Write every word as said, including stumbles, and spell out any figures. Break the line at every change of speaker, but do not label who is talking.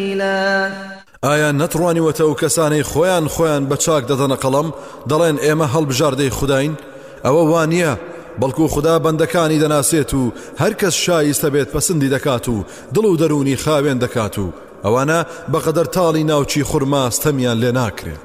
ئایا نەتڕوانیوەتە و کەسانەی خۆیان خۆیان بە چاک دەدەنە قەڵەم دەڵێن ئێمە هەڵبژاردەی خوداین؟ ئەوە وانە، بەڵکو خدا بەندەکانی دەناسێت و هەر کەس شایستە بێت پەسەندی دەکات و دڵ و دەرونی خاوێن دەکات و ئەوانە بەقەدەر تاڵی ناوچی خورما ستەمیان لێ ناکرێت.